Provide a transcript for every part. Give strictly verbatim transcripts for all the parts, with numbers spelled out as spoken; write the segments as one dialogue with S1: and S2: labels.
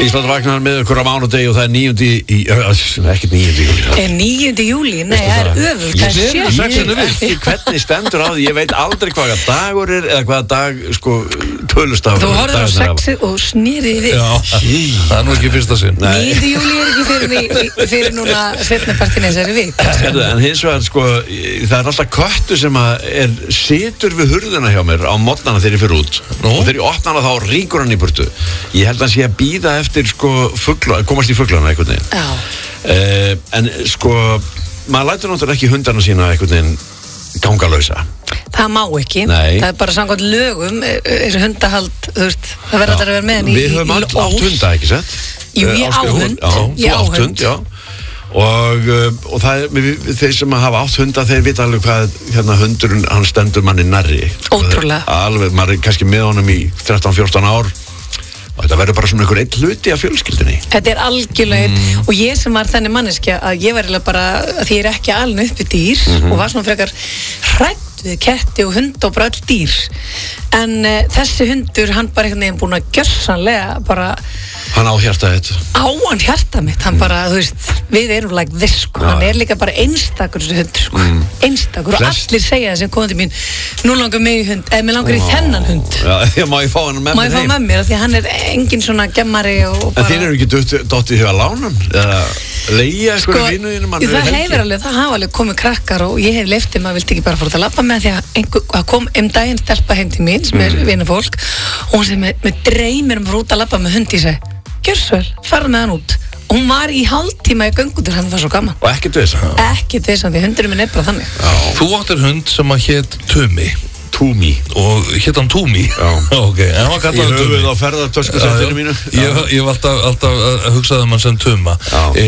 S1: Ísland vaknar með ykkur á mánudegi og það er níundi í, ekki níundi júlí.
S2: Er níundi júlí? Nei, það er öfugt.
S1: Það er sjöundi. Ég veit ekki hvernig stendur á því, ég veit aldrei hvaða dagur er eða hvaða dag, sko, tölustafur.
S2: Þú horfður á sexið og snýrið við.
S3: Já, það er nú ekki fyrsta sinn.
S2: níundi júlí er ekki fyrir, mig, fyrir núna setnapartin þessari vik.
S1: En hins vegar, sko, það er alltaf köttur sem að er situr við hurðina hjá mér á morgnana þegar ég fyrir út. Nú? Og þegar ég opna hana þá ríkur hann í burtu. Ég held að hann sé að bíða eftir sko fugla, komast í fuglana einhvern veginn.
S2: Já.
S1: Uh, en sko, maður lætur náttúrulega ekki hundarna sína einhvern veginn gangalausa.
S2: Það má ekki.
S1: Nei.
S2: Það er bara samkvæmt lögum, þessu hundahald, þú veist, það verður að vera með henni í...
S1: Við höfum alltaf átt hunda, ekki sett?
S2: Jú, ég á hund.
S1: Já, þú átt hund, já. Og, og það er, þeir sem hafa átt hunda, þeir vita alveg hvað hérna hundurinn, hann stendur manni nærri.
S2: Ótrúlega.
S1: Alveg, maður er kannski með honum í þrettán fjórtán ár. Og þetta verður bara svona einhver einn hluti af fjölskyldinni.
S2: Þetta er algjörlega mm. og ég sem var þannig manneskja að ég var eiginlega bara, að því ég er ekki alin upp við dýr mm -hmm. og var svona frekar hrædd við ketti og hund og bara öll dýr. En uh, þessi hundur, hann bara einhvern veginn búin að gjörsanlega bara
S1: Hann á hjartað þetta.
S2: Á hann hjartað mitt, hann bara, þú veist, við erum like this, sko, hann er líka bara einstakur þessi hundur, sko, mm. einstakur og allir segja það sem komið til mín, nú langar mig í hund, eða mér langar í þennan hund.
S1: Já, má ég fá hann með mér heim?
S2: Má ég fá með mér, því að hann er engin svona gemmari og bara...
S1: En þín eru ekki dottið hjá lánum, eða leigja eitthvað
S2: sko,
S1: vinnu þínum hann
S2: það hefur alveg, það hafa alveg komið krakkar og ég hef leyft þeim að vildi ekki bara fara út að labba með því að einhver, að kom um daginn stelpa heim til mín sem er mm. vinafólk og hún sem með, með dreymir um að fara út að labba með hund í sig. Gjör svo vel, fara með hann út. Og hún var í hálftíma í göngutur, hann var svo gaman.
S1: Og ekkert vissan?
S2: Ekkert vissan, því hundurinn minn er bara þannig.
S3: Já. Þú áttir hund sem að hét Tumi.
S1: Tumi.
S3: Og hétt hann Tumi? Já. Ok, en hann var kallað Tumi.
S1: Ég höfuð á ferðartöskusettinu mínu.
S3: Ég hef alltaf, alltaf hugsað um hann sem Tuma. E,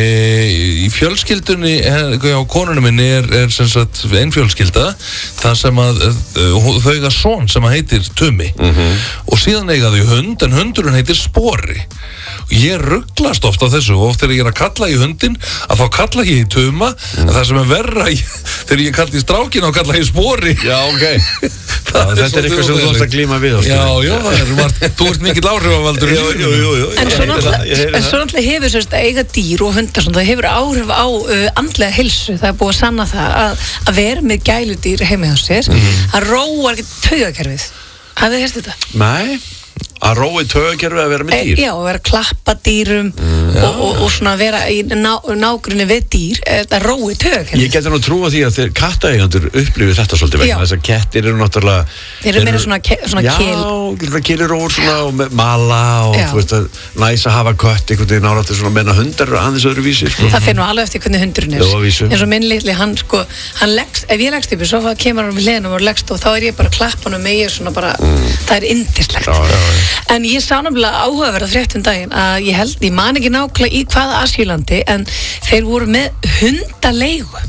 S3: í fjölskyldunni, á konunum minni er, er sem sagt ein fjölskylda, það sem að þau eiga son sem að heitir Tumi. Mm-hmm. Og síðan eiga þau hund, en hundurinn heitir Spori. Og ég rugglast oft á þessu og oft þegar ég er að kalla í hundin að þá kalla ég í Tuma mm. en það sem er verra ég, þegar ég kalla í strákin þá kalla ég Spori.
S1: Já, ok. Já, er þetta er eitthvað sem þú ætti að glíma við.
S3: Já, já, það er margt, þú ert mikill áhrifavaldur.
S1: Jú, jú, jú, jú.
S2: En svo náttúrulega hefur sérst eiga dýr og hundar það hefur áhrif á uh, andlega heilsu. Það er búið að sanna það að, að vera með gæludýr heima hjá sér mm. að róa ekki taugakerfið. Hafið þið heyrst þetta?
S1: Nei. Að rói taugakerfi að vera með dýr?
S2: Já, að vera að klappa dýrum mm, og, og, og svona vera í ná, nágrunni við dýr, að rói taugakerfi.
S1: Ég geti nú trúa því að þeir kattaeigandur upplifið þetta svolítið vegna þess að kettir eru náttúrulega...
S2: Þeir eru meira svona, svona
S1: já,
S2: kil.
S1: Já, kilirór svona og með mala og já. Þú veist að næs að hafa kött einhvern veginn árættið svona menna hundar og aðeins öðru vísi. Sko.
S2: Það fyrir nú alveg eftir hvernig hundurinn er.
S1: Jó,
S2: eins og minn litli, hann sko, hann leggst, ef ég leggst upp í sofa, kemur hann við hliðinum og leggst og þá er ég bara að klappa hann með ég svona bara, mm. það er yndislegt. Já, já, já. En ég sá náttúrulega áhugaverða frétt um daginn að ég held, ég man ekki nákvæmlega í hvaða Asíulandi en þeir voru með hundaleigu.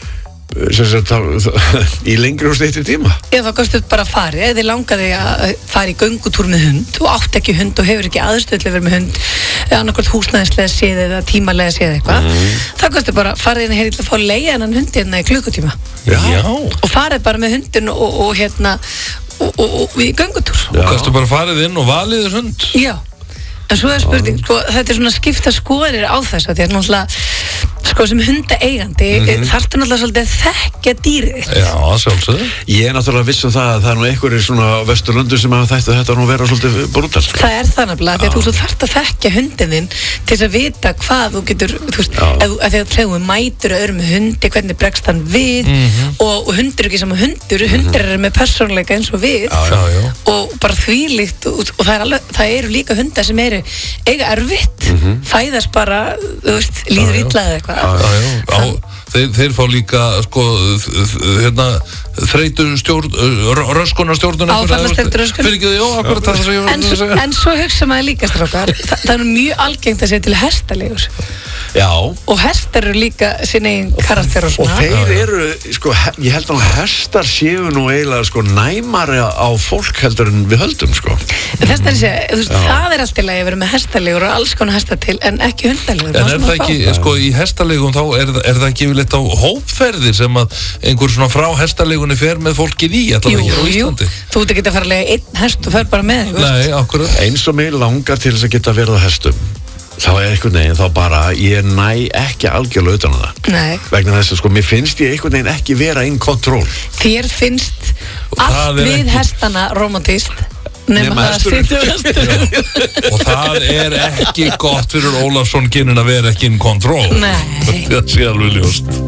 S1: Sem sagt, í lengri og styttri tíma?
S2: Já, þá gafstu bara að fara, eða þið langaði að fara í göngutúr með hund og átt ekki hund og hefur ekki aðstöðlega verið með hund annarkvort húsnæðislega séð eða tímalega séð eitthvað mm. þá gafstu bara farið inn hér til að fá að leigja hennan hundi hérna í klukkutíma.
S1: Já.
S2: Og farið bara með hundin og, og hérna og, og, og í göngutúr.
S3: Og gafstu bara farið inn og valið þér hund?
S2: Já. En svo er spurning, sko, þetta er svona skipta skoðanir á þess að því að náttúrulega sko sem hundaeigandi mm-hmm. þarftu náttúrulega svolítið að þekkja dýrið þitt.
S3: Já, sjálfsögðu.
S1: Ég er náttúrulega viss um það að það er nú einhverjir svona á Vesturlöndu sem hafa þætt að þetta nú vera svolítið brútal. Sko.
S2: Það er það nefnilega, því að þú þarft að þekkja hundin þinn til þess að vita hvað þú getur, þú veist, að, að þegar þú mætur öðrum með hundi, hvernig bregst hann við mm-hmm. og, og hundur ekki saman hundur, mm-hmm. hundar eru með persónuleika eins og við
S3: já, já, já.
S2: og bara þvílíkt og, og það, er alveg, það eru líka hundar sem eru eiga erfitt, mm-hmm. fæðast bara, þú veist, líður illa eða eitthvað.
S3: Já, já, já. Þeir, þeir fá líka sko, hérna, þreytur stjórn, röskunar stjórnun
S2: áfallastjórn röskun en, en svo hugsa maður líka strákar Þa, það er mjög algengt að segja til hestalegur.
S1: Já.
S2: Og hestar eru líka sín eigin karakter og svona.
S1: Og þeir eru, sko, ég held að hestar séu nú eiginlega sko næmari á fólk heldur en við höldum, sko.
S2: Þess að segja, þú veist, það er allt í lagi að vera með hestalegur og alls konar hestar til, en ekki hundalegur.
S3: En er það ekki, sko, í hestalegum þá er, er það ekki yfirleitt á hópferðir sem að einhver svona frá hestalegunni fer með fólkið í, allavega hér á Íslandi?
S2: Jú, þú ert ekki að fara að lega einn hest og fer bara með,
S3: Nei, akkurat.
S1: Eins og mig langar til þess að geta verið á hestum. þá er einhvern veginn þá bara ég næ ekki algjörlega utan á það.
S2: Nei.
S1: Vegna þess að sko, mér finnst ég einhvern veginn ekki vera in control.
S2: Þér finnst
S3: það
S2: allt
S3: er
S2: við
S3: ekki-
S2: hestana romantíst nema
S1: Nema
S2: það
S1: hesturinn.
S2: situr hesturinn.
S3: Og það er ekki gott fyrir Ólafsson kynnin að vera ekki in control.
S2: Nei.
S3: Það sé alveg ljóst.